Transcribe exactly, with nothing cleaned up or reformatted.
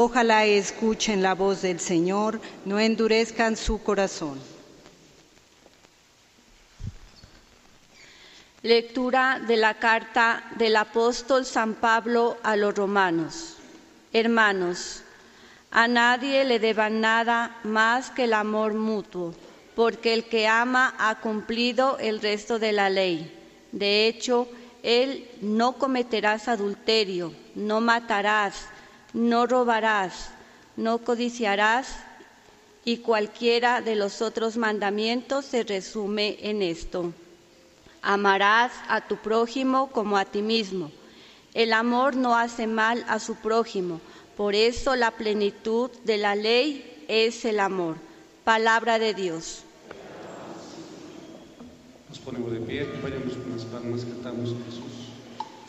Ojalá escuchen la voz del Señor, no endurezcan su corazón. Lectura de la carta del apóstol San Pablo a los romanos. Hermanos, a nadie le deban nada más que el amor mutuo, porque el que ama ha cumplido el resto de la ley. De hecho, él no cometerás adulterio, no matarás, no robarás, no codiciarás, y cualquiera de los otros mandamientos se resume en esto. Amarás a tu prójimo como a ti mismo. El amor no hace mal a su prójimo, por eso la plenitud de la ley es el amor. Palabra de Dios. Nos ponemos de pie y vayamos con las palmas, cantamos Jesús.